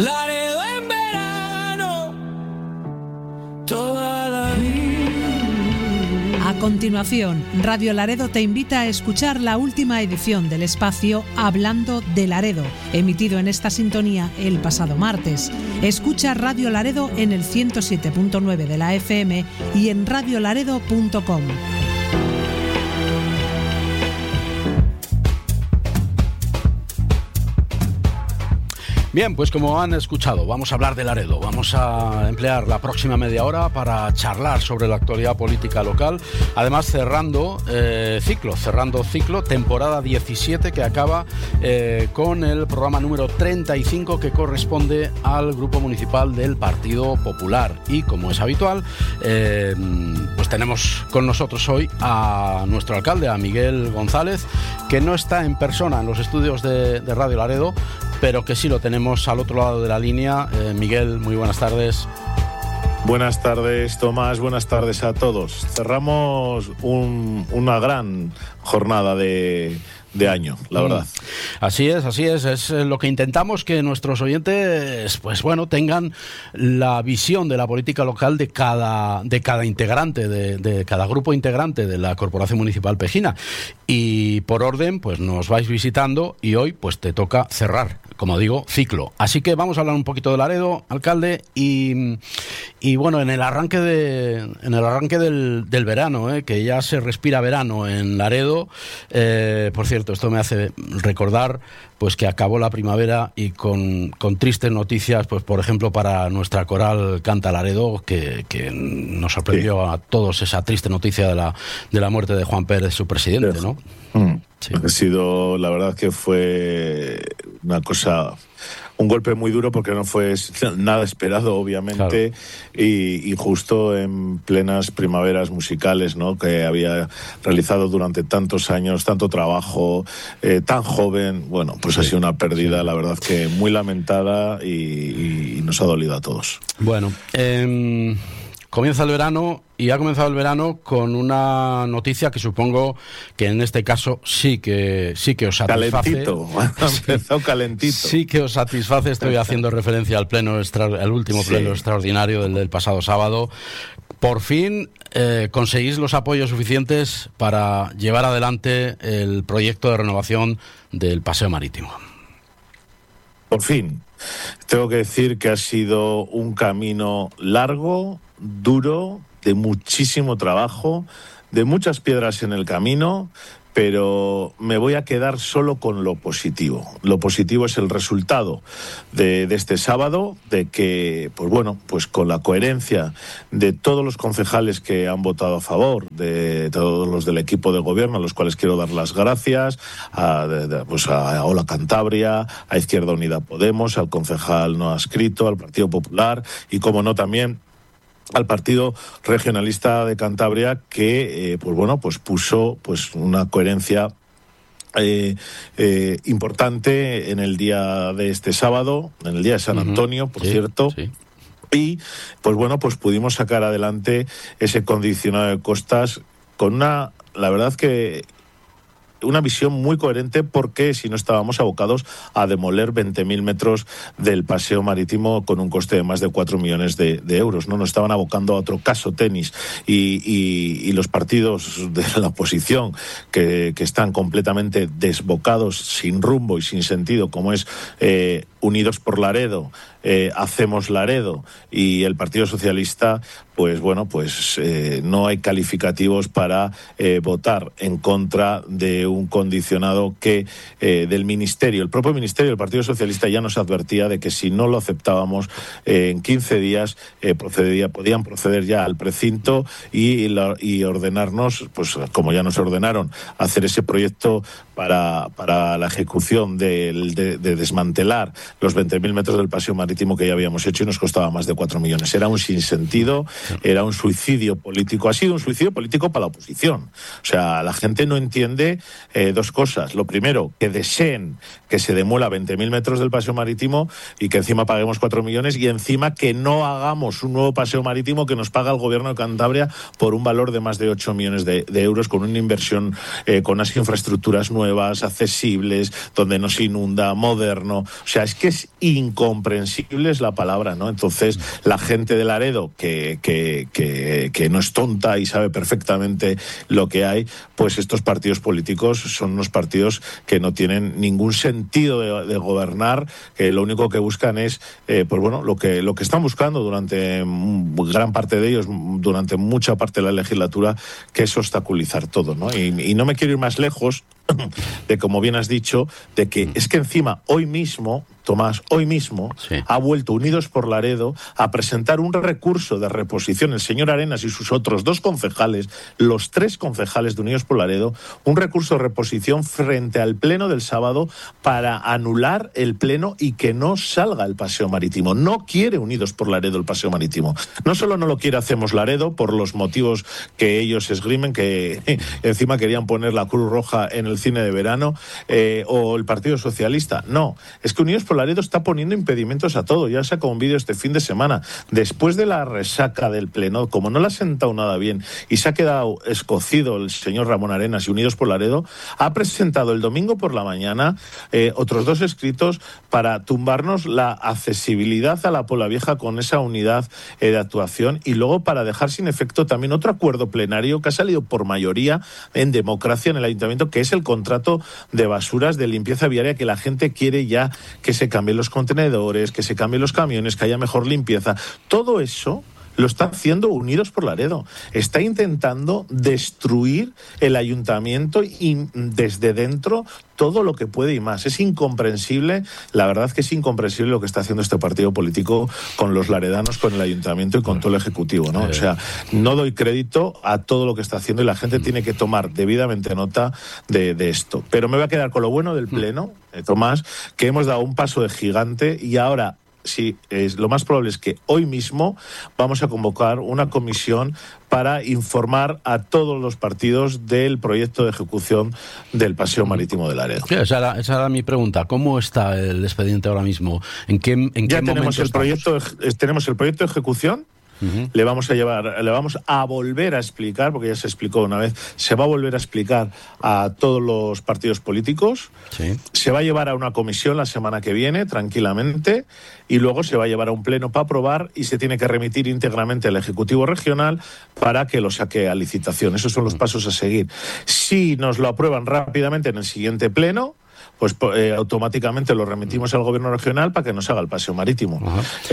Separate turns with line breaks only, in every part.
Laredo en verano, toda la vida.
A continuación, Radio Laredo te invita a escuchar la última edición del espacio Hablando de Laredo, emitido en esta sintonía el pasado martes. Escucha Radio Laredo en el 107.9 de la FM y en radiolaredo.com.
Bien, pues como han escuchado, vamos a hablar de Laredo. Vamos a emplear la próxima media hora para charlar sobre la actualidad política local. Además, cerrando ciclo, temporada 17 que acaba con el programa número 35 que corresponde al Grupo Municipal del Partido Popular. Y como es habitual, pues tenemos con nosotros hoy a nuestro alcalde, a Miguel González, que no está en persona en los estudios de Radio Laredo, pero que sí lo tenemos al otro lado de la línea. Miguel, muy buenas tardes.
Buenas tardes, Tomás. Buenas tardes a todos. Cerramos una gran jornada de año, la verdad.
Así es. Es lo que intentamos, que nuestros oyentes, pues bueno, tengan la visión de la política local de cada integrante, de cada grupo integrante de la Corporación Municipal Pejina. Y por orden, pues nos vais visitando y hoy pues te toca cerrar, como digo, ciclo. Así que vamos a hablar un poquito de Laredo, alcalde, y bueno, en el arranque del verano, que ya se respira verano en Laredo. Por cierto, esto me hace recordar pues que acabó la primavera y con tristes noticias, pues por ejemplo para nuestra coral Canta Laredo, que nos sorprendió a todos esa triste noticia de la muerte de Juan Pérez, su presidente, ¿no?
Sí. Ha sido, la verdad que fue una cosa, un golpe muy duro porque no fue nada esperado, obviamente, claro. y justo en plenas primaveras musicales, ¿no? Que había realizado durante tantos años, tanto trabajo, tan joven. Bueno, pues sí, ha sido una pérdida, la verdad que muy lamentada y nos ha dolido a todos.
Bueno, comienza el verano y ha comenzado el verano con una noticia que supongo que en este caso sí que os satisface.
Calentito, ha empezado calentito.
Sí que os satisface. Estoy haciendo referencia al último pleno extraordinario del pasado sábado. Por fin conseguís los apoyos suficientes para llevar adelante el proyecto de renovación del Paseo Marítimo.
Por fin. Tengo que decir que ha sido un camino largo, duro, de muchísimo trabajo, de muchas piedras en el camino, pero me voy a quedar solo con lo positivo. Lo positivo es el resultado de este sábado, de que, pues bueno, pues con la coherencia de todos los concejales que han votado a favor, de todos los del equipo de gobierno, a los cuales quiero dar las gracias, a Hola Cantabria, a Izquierda Unida Podemos, al concejal no adscrito, al Partido Popular y, como no, también al Partido Regionalista de Cantabria, que pues puso pues una coherencia importante en el día de este sábado, en el día de San Antonio, por cierto. Sí. Y pues bueno, pues pudimos sacar adelante ese condicionado de costas con la verdad que una visión muy coherente, porque si no estábamos abocados a demoler 20.000 metros del paseo marítimo con un coste de más de 4 millones de euros. No nos estaban abocando a otro caso tenis y los partidos de la oposición que están completamente desbocados, sin rumbo y sin sentido, como es Unidos por Laredo, Hacemos Laredo y el Partido Socialista, pues bueno, pues no hay calificativos para votar en contra de un condicionado que del Ministerio. El propio Ministerio del Partido Socialista ya nos advertía de que si no lo aceptábamos en 15 días podían proceder ya al precinto y ordenarnos, pues como ya nos ordenaron, hacer ese proyecto para la ejecución de desmantelar los 20.000 metros del paseo marítimo que ya habíamos hecho y nos costaba más de 4 millones. Era un sinsentido era un suicidio político. Ha sido un suicidio político para la oposición. O sea, la gente no entiende dos cosas. Lo primero, que deseen que se demuela 20.000 metros del paseo marítimo y que encima paguemos 4 millones y encima que no hagamos un nuevo paseo marítimo que nos paga el gobierno de Cantabria por un valor de más de 8 millones de euros, con una inversión, con unas infraestructuras nuevas, accesibles, donde no se inunda, moderno. O sea, es que es incomprensible es la palabra, ¿no? Entonces, la gente de Laredo, que no es tonta y sabe perfectamente lo que hay, pues estos partidos políticos son unos partidos que no tienen ningún sentido de gobernar, que lo único que buscan es, pues bueno, lo que están buscando durante gran parte de ellos, durante mucha parte de la legislatura, que es obstaculizar todo, ¿no? Y no me quiero ir más lejos de, como bien has dicho, de que es que encima hoy mismo, Tomás, sí, ha vuelto Unidos por Laredo a presentar un recurso de reposición, el señor Arenas y sus otros 2 concejales, los 3 concejales de Unidos por Laredo, un recurso de reposición frente al pleno del sábado para anular el pleno y que no salga el paseo marítimo. No quiere Unidos por Laredo el paseo marítimo. No solo no lo quiere Hacemos Laredo por los motivos que ellos esgrimen, que encima querían poner la Cruz Roja en el cine de verano, o el Partido Socialista. No, es que Unidos por Laredo está poniendo impedimentos a todo. Ya sacó un vídeo este fin de semana. Después de la resaca del pleno, como no le ha sentado nada bien y se ha quedado escocido el señor Ramón Arenas y Unidos por Laredo, ha presentado el domingo por la mañana otros 2 escritos para tumbarnos la accesibilidad a la Puebla Vieja con esa unidad de actuación, y luego para dejar sin efecto también otro acuerdo plenario que ha salido por mayoría en democracia en el ayuntamiento, que es el contrato de basuras de limpieza viaria, que la gente quiere ya que se cambien los contenedores, que se cambien los camiones, que haya mejor limpieza. Todo eso lo está haciendo Unidos por Laredo. Está intentando destruir el ayuntamiento y desde dentro todo lo que puede y más. Es incomprensible, la verdad que es incomprensible lo que está haciendo este partido político con los laredanos, con el ayuntamiento y con todo el ejecutivo, ¿no? O sea, no doy crédito a todo lo que está haciendo y la gente tiene que tomar debidamente nota de esto. Pero me voy a quedar con lo bueno del pleno, Tomás, que hemos dado un paso de gigante y ahora sí, lo más probable es que hoy mismo vamos a convocar una comisión para informar a todos los partidos del proyecto de ejecución del paseo marítimo de Laredo.
Sí, esa era mi pregunta. ¿Cómo está el expediente ahora mismo? ¿En qué
tenemos el proyecto? Tenemos el proyecto de ejecución. Le vamos a volver a explicar, porque ya se explicó una vez, se va a volver a explicar a todos los partidos políticos. Sí. Se va a llevar a una comisión la semana que viene, tranquilamente, y luego se va a llevar a un pleno para aprobar y se tiene que remitir íntegramente al Ejecutivo Regional para que lo saque a licitación. Esos son los pasos a seguir. Si nos lo aprueban rápidamente en el siguiente pleno, pues automáticamente lo remitimos al gobierno regional para que nos haga el paseo marítimo.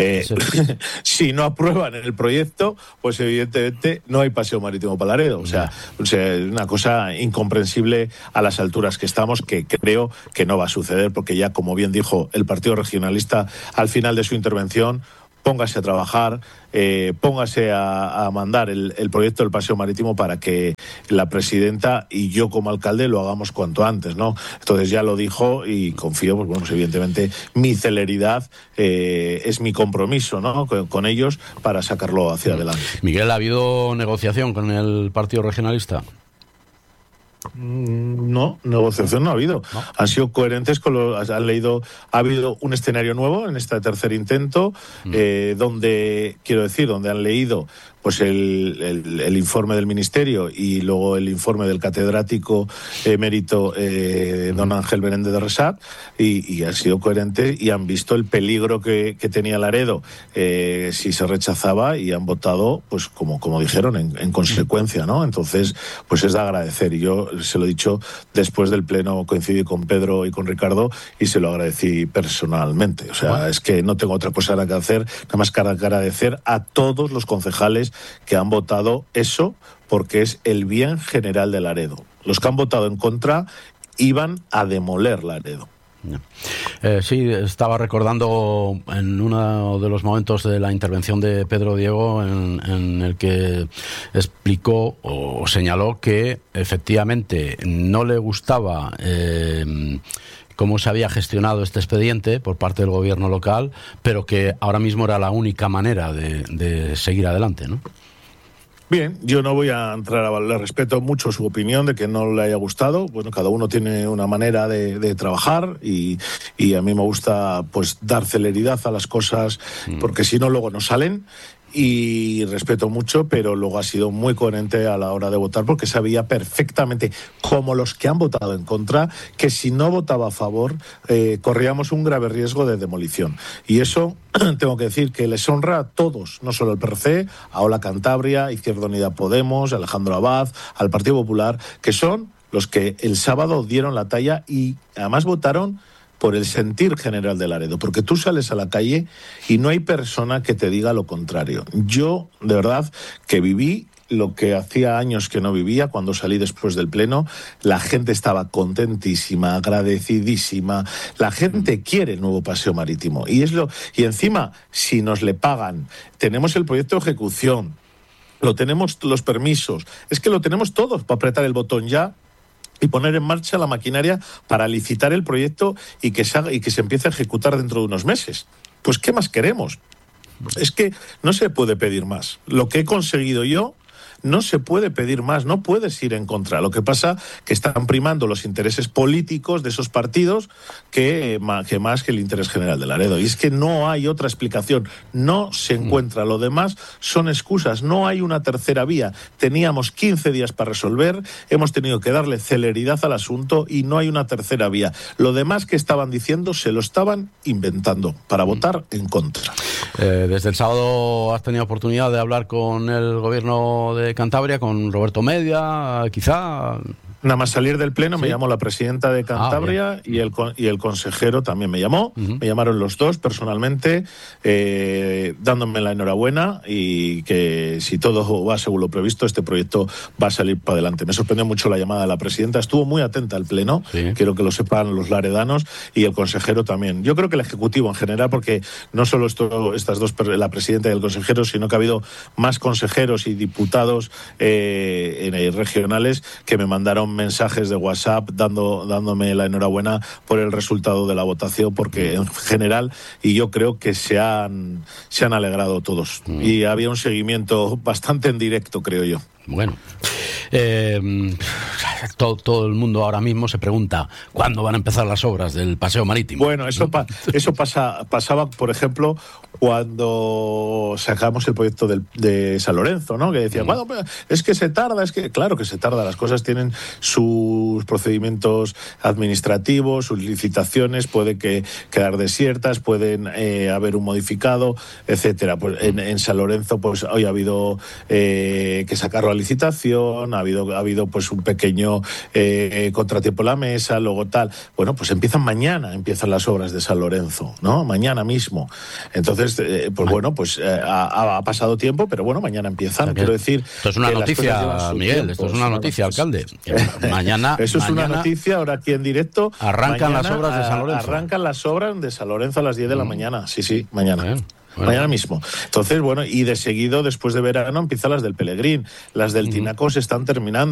Si no aprueban el proyecto, pues evidentemente no hay paseo marítimo para Laredo. O sea, es una cosa incomprensible a las alturas que estamos, que creo que no va a suceder, porque ya, como bien dijo el Partido Regionalista al final de su intervención, póngase a trabajar, póngase a mandar el proyecto del paseo marítimo para que la presidenta y yo como alcalde lo hagamos cuanto antes, ¿no? Entonces ya lo dijo y confío, pues bueno, evidentemente mi celeridad es mi compromiso, ¿no?, con ellos para sacarlo hacia adelante.
Miguel, ¿ha habido negociación con el Partido Regionalista?
No, negociación no ha habido. ¿No? Han sido coherentes con han leído. Ha habido un escenario nuevo en este tercer intento, donde han leído pues el informe del Ministerio y luego el informe del catedrático emérito don Ángel Benéndez de Resat, y han sido coherentes y han visto el peligro que tenía Laredo si se rechazaba, y han votado pues como dijeron en consecuencia, ¿no? Entonces pues es de agradecer, y yo se lo he dicho después del pleno, coincidí con Pedro y con Ricardo y se lo agradecí personalmente. O sea, es que no tengo otra cosa que hacer, nada más que agradecer a todos los concejales que han votado eso, porque es el bien general de Laredo. Los que han votado en contra iban a demoler Laredo.
Sí, estaba recordando en uno de los momentos de la intervención de Pedro Diego en el que explicó o señaló que efectivamente no le gustaba cómo se había gestionado este expediente por parte del gobierno local, pero que ahora mismo era la única manera de seguir adelante, ¿no?
Bien, yo no voy a entrar le respeto mucho su opinión de que no le haya gustado. Bueno, cada uno tiene una manera de trabajar y a mí me gusta pues dar celeridad a las cosas porque si no luego no salen. Y respeto mucho, pero luego ha sido muy coherente a la hora de votar porque sabía perfectamente, como los que han votado en contra, que si no votaba a favor corríamos un grave riesgo de demolición. Y eso tengo que decir que les honra a todos, no solo al PRC, a Ola Cantabria, Izquierda Unida Podemos, Alejandro Abad, al Partido Popular, que son los que el sábado dieron la talla y además votaron por el sentir general de Laredo, porque tú sales a la calle y no hay persona que te diga lo contrario. Yo, de verdad, que viví lo que hacía años que no vivía cuando salí después del pleno. La gente estaba contentísima, agradecidísima. La gente quiere el nuevo paseo marítimo. Y encima, si nos le pagan, tenemos el proyecto de ejecución, lo tenemos los permisos, es que lo tenemos todos para apretar el botón ya y poner en marcha la maquinaria para licitar el proyecto y que se empiece a ejecutar dentro de unos meses. Pues, ¿qué más queremos? Es que no se puede pedir más. Lo que he conseguido yo, no se puede pedir más, no puedes ir en contra. Lo que pasa que están primando los intereses políticos de esos partidos que más que el interés general de Laredo. Y es que no hay otra explicación, no se encuentra. Lo demás son excusas, no hay una tercera vía. Teníamos 15 días para resolver, hemos tenido que darle celeridad al asunto y no hay una tercera vía. Lo demás que estaban diciendo se lo estaban inventando para votar en contra.
Desde el sábado has tenido oportunidad de hablar con el gobierno de Cantabria, con Roberto Media, quizá.
Nada más salir del pleno,
¿sí?
Me llamó la presidenta de Cantabria y el consejero también me llamó. Me llamaron los dos personalmente, dándome la enhorabuena y que si todo va según lo previsto, este proyecto va a salir para adelante. Me sorprendió mucho la llamada de la presidenta, estuvo muy atenta al pleno, sí. Quiero que lo sepan los laredanos, y el consejero también. Yo creo que el ejecutivo en general, porque no solo estas dos, la presidenta y el consejero, sino que ha habido más consejeros y diputados regionales que me mandaron mensajes de WhatsApp dándome la enhorabuena por el resultado de la votación, porque en general, y yo creo que se han alegrado todos. Y había un seguimiento bastante en directo, creo yo.
Bueno, todo el mundo ahora mismo se pregunta ¿cuándo van a empezar las obras del paseo marítimo?
Bueno, eso pasaba, por ejemplo, cuando sacamos el proyecto de San Lorenzo, ¿no? Que decían, bueno, es que se tarda, claro que se tarda, las cosas tienen sus procedimientos administrativos, sus licitaciones, puede quedar desiertas, pueden haber un modificado, etcétera. Pues en San Lorenzo, pues hoy ha habido que sacarlo a licitación, ha habido pues un pequeño contratiempo en la mesa, luego tal. Bueno, pues empiezan las obras de San Lorenzo, ¿no? Mañana mismo. Entonces, pues bueno, pues ha pasado tiempo, pero bueno, mañana empiezan. Quiero decir,
esto es una noticia, Miguel, esto es una noticia, alcalde. Mañana.
Eso es una noticia, ahora aquí en directo.
Arrancan las obras de San Lorenzo.
Arrancan las obras de San Lorenzo a las 10 de la mañana. Sí, mañana. Bueno. Mañana mismo. Entonces, bueno, y de seguido, después de verano, empiezan las del Pelegrín. Las del Tinaco se están terminando.